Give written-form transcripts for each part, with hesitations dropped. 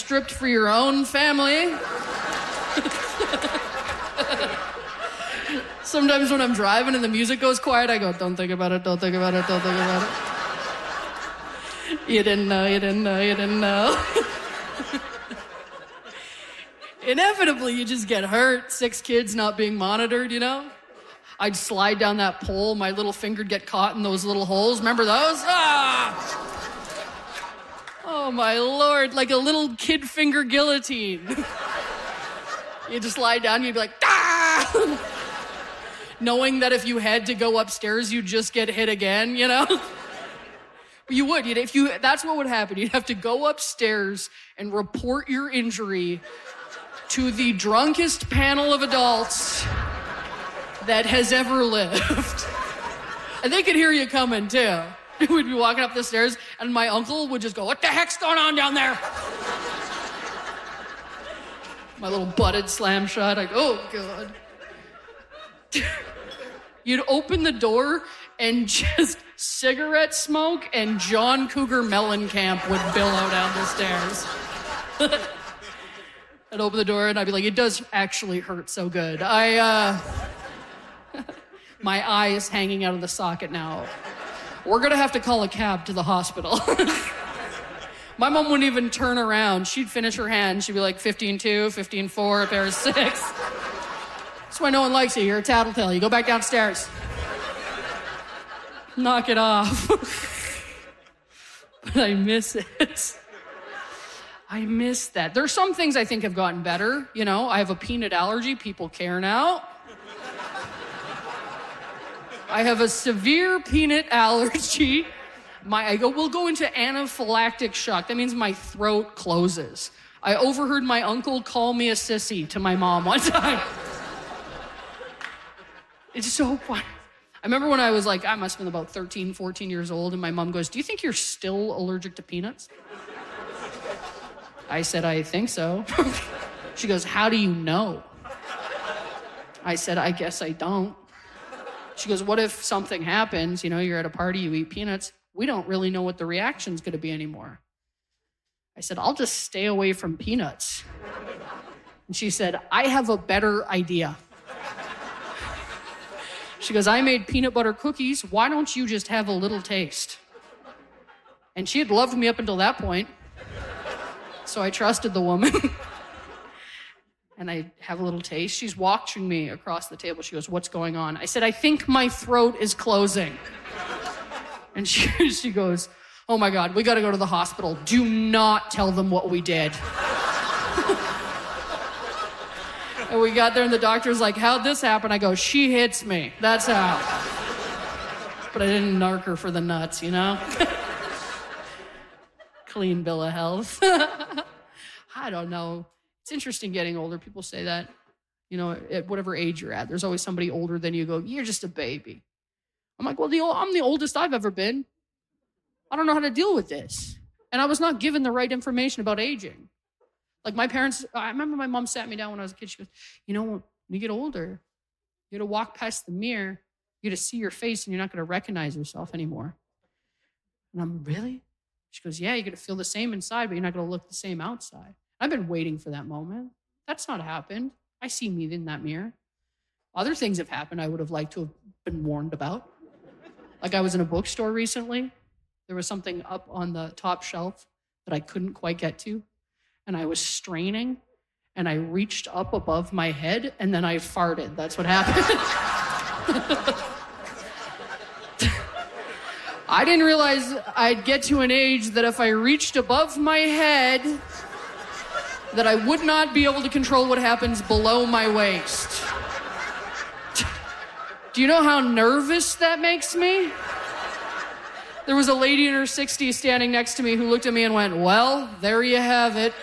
stripped for your own family. Sometimes when I'm driving and the music goes quiet, I go, don't think about it, don't think about it, don't think about it. You didn't know, you didn't know, you didn't know. Inevitably, you just get hurt. 6 kids not being monitored, you know? I'd slide down that pole, my little finger'd get caught in those little holes. Remember those? Ah! Oh, my Lord, like a little kid finger guillotine. You just lie down, you'd be like, ah! Knowing that if you had to go upstairs, you'd just get hit again, you know? You would. That's what would happen. You'd have to go upstairs and report your injury to the drunkest panel of adults that has ever lived. And they could hear you coming, too. We'd be walking up the stairs, and my uncle would just go, what the heck's going on down there? My little butted slam shot. I go, oh, God. You'd open the door, and just cigarette smoke and John Cougar Mellencamp would billow down the stairs. I'd open the door, and I'd be like, it does actually hurt so good. My eye is hanging out of the socket now. We're gonna have to call a cab to the hospital. My mom wouldn't even turn around. She'd finish her hand. She'd be like, 15-2, 15-4, a pair of 6. That's why no one likes you. You're a tattletale. You go back downstairs. Knock it off. But I miss it. I miss that. There's some things I think have gotten better. You know, I have a peanut allergy. People care now. I have a severe peanut allergy. We'll go into anaphylactic shock. That means my throat closes. I overheard my uncle call me a sissy to my mom one time. It's so funny. I remember when I was like, I must have been about 13, 14 years old, and my mom goes, do you think you're still allergic to peanuts? I said, I think so. She goes, how do you know? I said, I guess I don't. She goes, what if something happens, you know, you're at a party, you eat peanuts, we don't really know what the reaction's gonna be anymore. I said, I'll just stay away from peanuts. And she said, I have a better idea. She goes, I made peanut butter cookies, why don't you just have a little taste? And she had loved me up until that point, so I trusted the woman. And I have a little taste. She's watching me across the table. She goes, what's going on? I said, I think my throat is closing. And she goes, oh my God, we gotta go to the hospital. Do not tell them what we did. And we got there and the doctor's like, how'd this happen? I go, she hits me. That's how. But I didn't narc her for the nuts, you know? Clean bill of health. I don't know. It's interesting getting older. People say that, you know, at whatever age you're at, there's always somebody older than you go, you're just a baby. I'm like, well, I'm the oldest I've ever been. I don't know how to deal with this. And I was not given the right information about aging. Like my parents, I remember my mom sat me down when I was a kid. She goes, you know, when you get older, you're going to walk past the mirror, you're going to see your face and you're not going to recognize yourself anymore. And I'm, really? She goes, yeah, you're going to feel the same inside, but you're not going to look the same outside. I've been waiting for that moment. That's not happened. I see me in that mirror. Other things have happened I would have liked to have been warned about. Like I was in a bookstore recently. There was something up on the top shelf that I couldn't quite get to. And I was straining, and I reached up above my head, and then I farted. That's what happened. I didn't realize I'd get to an age that if I reached above my head, that I would not be able to control what happens below my waist. Do you know how nervous that makes me? There was a lady in her 60s standing next to me who looked at me and went, well, there you have it.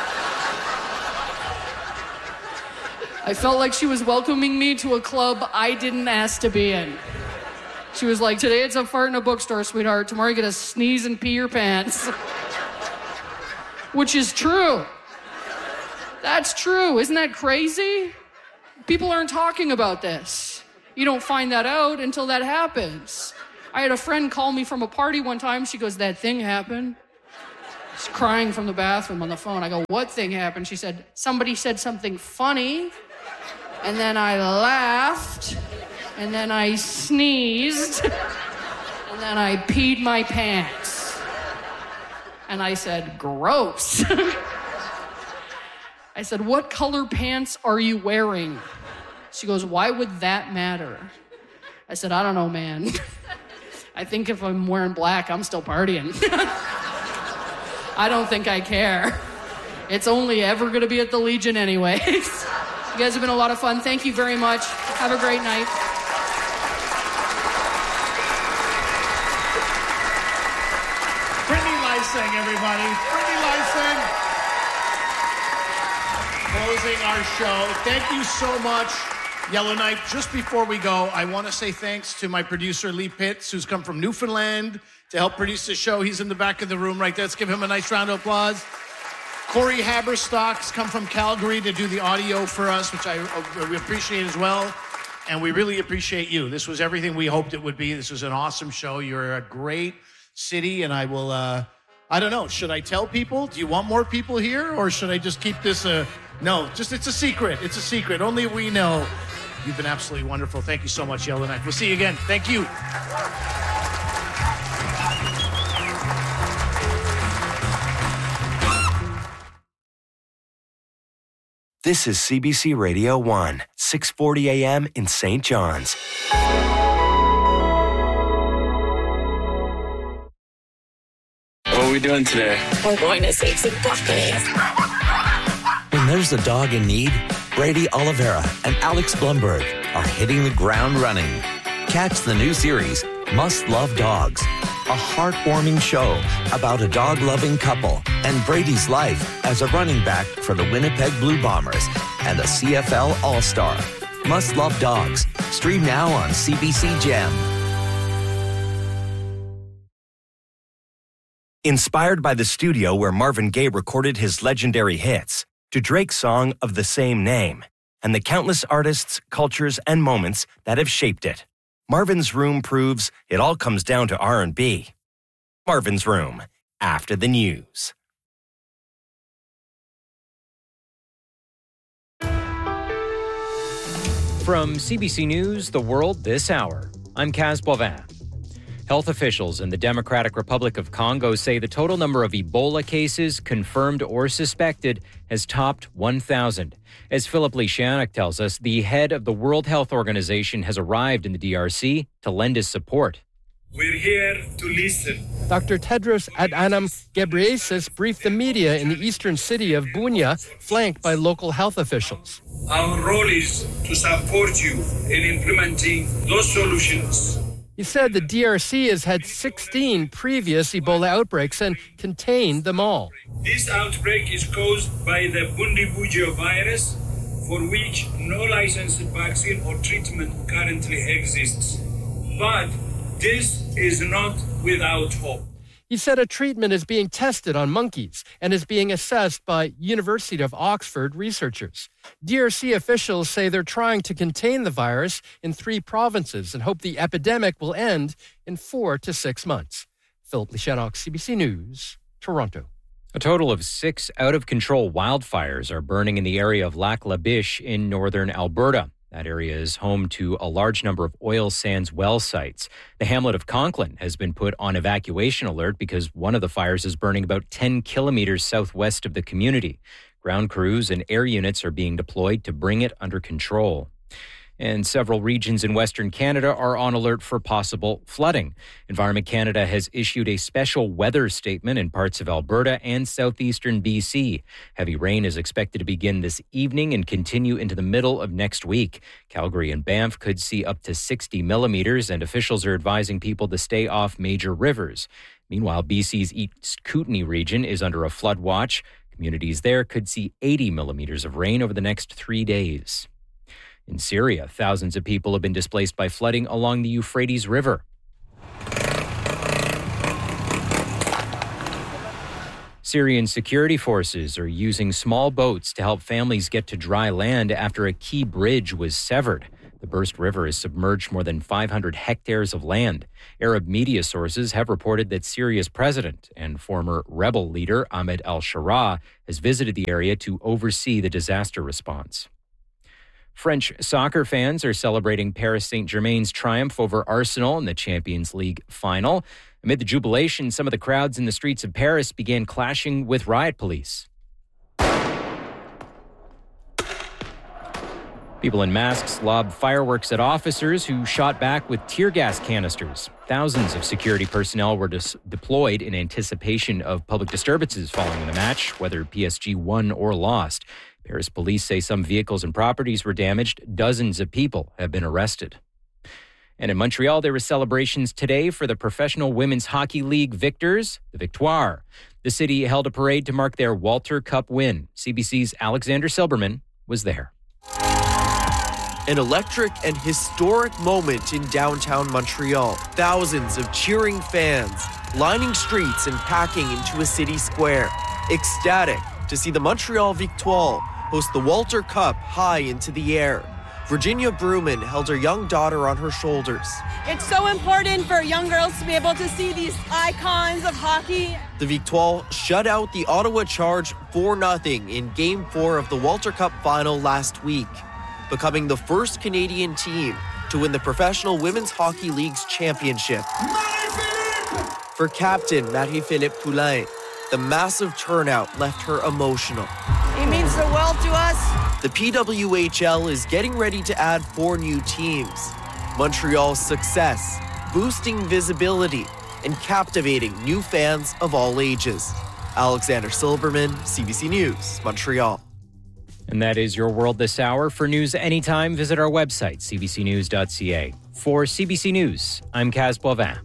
I felt like she was welcoming me to a club I didn't ask to be in. She was like, today it's a fart in a bookstore, sweetheart. Tomorrow you get to sneeze and pee your pants. Which is true. That's true. Isn't that crazy? People aren't talking about this. You don't find that out until that happens. I had a friend call me from a party one time. She goes, that thing happened. She's crying from the bathroom on the phone. I go, what thing happened? She said, somebody said something funny, and then I laughed, and then I sneezed, and then I peed my pants. And I said, gross. I said, what color pants are you wearing? She goes, why would that matter? I said, I don't know, man. I think if I'm wearing black, I'm still partying. I don't think I care. It's only ever going to be at the Legion anyways. You guys have been a lot of fun. Thank you very much. Have a great night. Brittany Lysing, everybody. Brittany Lysing. Closing our show. Thank you so much, Yellowknife. Just before we go, I want to say thanks to my producer, Lee Pitts, who's come from Newfoundland to help produce the show. He's in the back of the room right there. Let's give him a nice round of applause. Corey Haberstock's come from Calgary to do the audio for us, which we appreciate as well. And we really appreciate you. This was everything we hoped it would be. This was an awesome show. You're a great city, and I will, I don't know, should I tell people? Do you want more people here, or should I just keep this no, just it's a secret. It's a secret. Only we know. You've been absolutely wonderful. Thank you so much, Yellowknife. We'll see you again. Thank you. This is CBC Radio 1, 640 AM in St. John's. What are we doing today? We're going to save some puppies. When there's a dog in need, Brady Oliveira and Alex Blumberg are hitting the ground running. Catch the new series, Must Love Dogs, a heartwarming show about a dog-loving couple and Brady's life as a running back for the Winnipeg Blue Bombers and a CFL All-Star. Must Love Dogs. Stream now on CBC Gem. Inspired by the studio where Marvin Gaye recorded his legendary hits, to Drake's song of the same name, and the countless artists, cultures, and moments that have shaped it, Marvin's Room proves it all comes down to R&B. Marvin's Room, after the news. From CBC News, The World This Hour, I'm Kaz Boivin. Health officials in the Democratic Republic of Congo say the total number of Ebola cases, confirmed or suspected, has topped 1,000. As Philip Lishanek tells us, the head of the World Health Organization has arrived in the DRC to lend his support. We're here to listen. Dr. Tedros Adhanom Ghebreyesus briefed the media in the eastern city of Bunia, flanked by local health officials. Our role is to support you in implementing those solutions. He said the DRC has had 16 previous Ebola outbreaks and contained them all. This outbreak is caused by the Bundibugyo virus, for which no licensed vaccine or treatment currently exists. But this is not without hope. He said a treatment is being tested on monkeys and is being assessed by University of Oxford researchers. DRC officials say they're trying to contain the virus in 3 provinces and hope the epidemic will end in 4 to 6 months. Philip Lishanek, CBC News, Toronto. A total of 6 out-of-control wildfires are burning in the area of Lac La Biche in northern Alberta. That area is home to a large number of oil sands well sites. The hamlet of Conklin has been put on evacuation alert because one of the fires is burning about 10 kilometers southwest of the community. Ground crews and air units are being deployed to bring it under control. And several regions in Western Canada are on alert for possible flooding. Environment Canada has issued a special weather statement in parts of Alberta and southeastern BC. Heavy rain is expected to begin this evening and continue into the middle of next week. Calgary and Banff could see up to 60 millimeters, and officials are advising people to stay off major rivers. Meanwhile, BC's East Kootenay region is under a flood watch. Communities there could see 80 millimeters of rain over the next 3 days. In Syria, thousands of people have been displaced by flooding along the Euphrates River. Syrian security forces are using small boats to help families get to dry land after a key bridge was severed. The The burst river has submerged more than 500 hectares of land. Arab media sources have reported that Syria's president and former rebel leader Ahmed al-Sharaa has visited the area to oversee the disaster response. French soccer fans are celebrating Paris Saint-Germain's triumph over Arsenal in the Champions League final. Amid the jubilation, some of the crowds in the streets of Paris began clashing with riot police. People in masks lobbed fireworks at officers who shot back with tear gas canisters. Thousands of security personnel were deployed in anticipation of public disturbances following the match, whether PSG won or lost. Paris police say some vehicles and properties were damaged. Dozens of people have been arrested. And in Montreal, there were celebrations today for the Professional Women's Hockey League victors, the Victoire. The city held a parade to mark their Walter Cup win. CBC's Alexander Silberman was there. An electric and historic moment in downtown Montreal. Thousands of cheering fans lining streets and packing into a city square. Ecstatic to see the Montreal Victoire host the Walter Cup high into the air. Virginia Bruman held her young daughter on her shoulders. It's so important for young girls to be able to see these icons of hockey. The Victoire shut out the Ottawa Charge 4-0 in Game 4 of the Walter Cup final last week, becoming the first Canadian team to win the Professional Women's Hockey League's championship. For captain Marie-Philippe Poulin, the massive turnout left her emotional. It means the world to us. The PWHL is getting ready to add 4 new teams. Montreal's success, boosting visibility, and captivating new fans of all ages. Alexander Silberman, CBC News, Montreal. And that is your world this hour. For news anytime, visit our website, cbcnews.ca. For CBC News, I'm Kaz Boivin.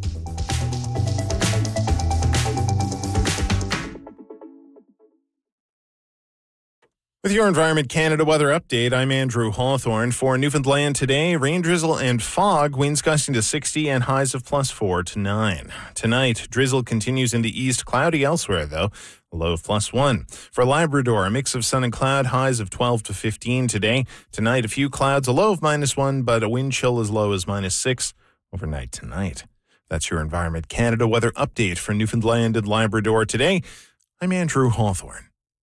With your Environment Canada weather update, I'm Andrew Hawthorne. For Newfoundland today, rain, drizzle, and fog, winds gusting to 60 and highs of +4 to 9. Tonight, drizzle continues in the east, cloudy elsewhere, though, a low of +1. For Labrador, a mix of sun and cloud, highs of 12 to 15 today. Tonight, a few clouds, a low of -1, but a wind chill as low as -6 overnight tonight. That's your Environment Canada weather update for Newfoundland and Labrador today. I'm Andrew Hawthorne.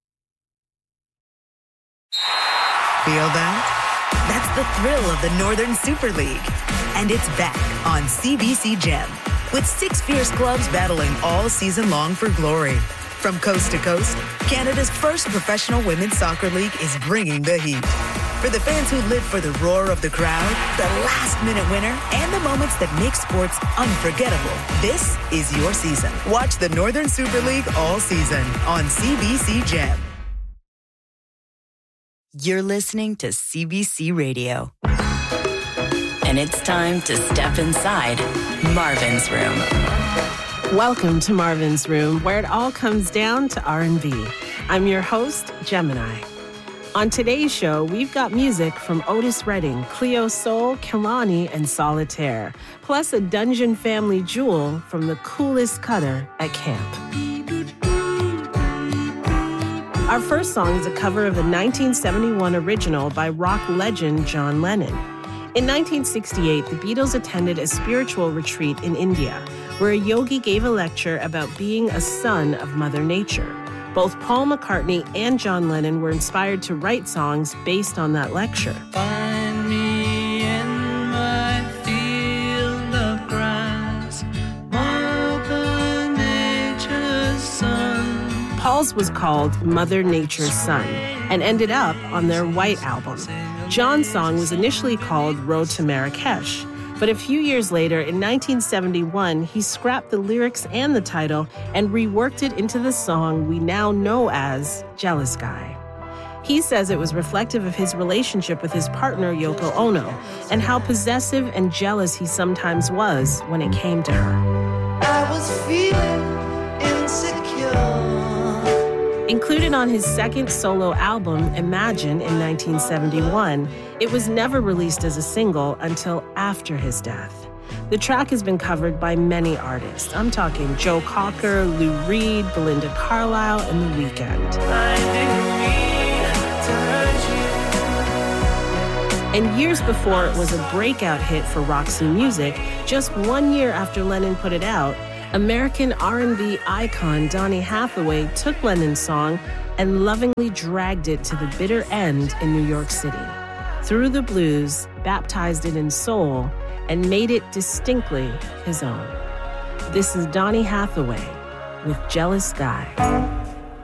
Feel that? That's the thrill of the Northern Super League. And it's back on CBC Gem, with 6 fierce clubs battling all season long for glory. From coast to coast, Canada's first professional women's soccer league is bringing the heat. For the fans who live for the roar of the crowd, the last-minute winner, and the moments that make sports unforgettable, this is your season. Watch the Northern Super League all season on CBC Gem. You're listening to CBC Radio. And it's time to step inside Marvin's Room. Welcome to Marvin's Room, where it all comes down to R&B. I'm your host, Gemini. On today's show, we've got music from Otis Redding, Cleo Sol, Kehlani, and Solitaire, plus a Dungeon family jewel from the coolest cutter at camp. Our first song is a cover of the 1971 original by rock legend John Lennon. In 1968, the Beatles attended a spiritual retreat in India, where a yogi gave a lecture about being a son of Mother Nature. Both Paul McCartney and John Lennon were inspired to write songs based on that lecture. Find me in my field of grass, Mother Nature's son. Paul's was called Mother Nature's Son and ended up on their White Album. John's song was initially called Road to Marrakesh, but a few years later, in 1971, he scrapped the lyrics and the title and reworked it into the song we now know as Jealous Guy. He says it was reflective of his relationship with his partner, Yoko Ono, and how possessive and jealous he sometimes was when it came to her. I was feeling insecure. Included on his second solo album, Imagine, in 1971, it was never released as a single until after his death. The track has been covered by many artists. I'm talking Joe Cocker, Lou Reed, Belinda Carlisle, and The Weeknd. I didn't mean to hurt you. And years before it was a breakout hit for Roxy Music, just 1 year after Lennon put it out, American R&B icon Donny Hathaway took Lennon's song and lovingly dragged it to the bitter end in New York City. Through the blues, baptized it in soul, and made it distinctly his own. This is Donny Hathaway with Jealous Guy.